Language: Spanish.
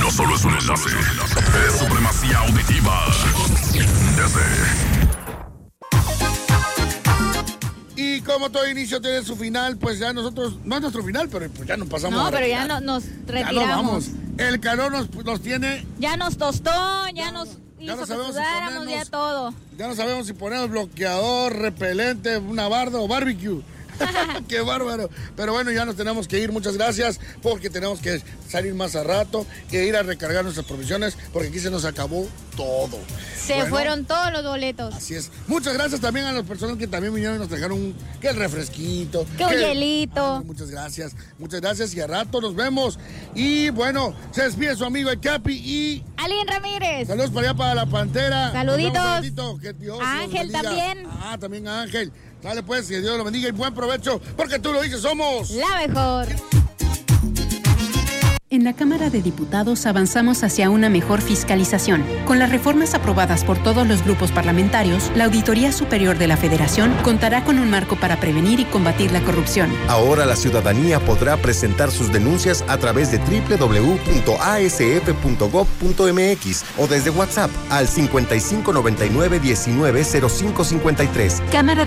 no solo es un enlace, es supremacía auditiva. Y como todo inicio tiene su final, pues ya nosotros, no es nuestro final, pero pues ya nos pasamos. No, pero ya nos retiramos. Ya nos vamos. El calor nos tiene. Ya nos tostó, ya nos hizo que sudáramos, ya todo. Ya no sabemos si ponemos bloqueador, repelente, una barda o barbecue. ¡Qué bárbaro! Pero bueno, ya nos tenemos que ir. Muchas gracias, porque tenemos que salir más a rato e ir a recargar nuestras provisiones, porque aquí se nos acabó todo. Se fueron todos los boletos. Así es. Muchas gracias también a las personas que también vinieron y nos trajeron que el refresquito. Que un hielito. Ay, muchas gracias y a rato nos vemos. Y bueno, se despide su amigo el Capi y... Alín Ramírez. Saludos para allá para la Pantera. Saluditos. Que Dios Ángel también. También a Ángel. Dale pues, que Dios lo bendiga y buen provecho, porque tú lo dices, somos la mejor. En la Cámara de Diputados avanzamos hacia una mejor fiscalización. Con las reformas aprobadas por todos los grupos parlamentarios, la Auditoría Superior de la Federación contará con un marco para prevenir y combatir la corrupción. Ahora la ciudadanía podrá presentar sus denuncias a través de www.asf.gov.mx o desde WhatsApp al 5599 190553. Cámara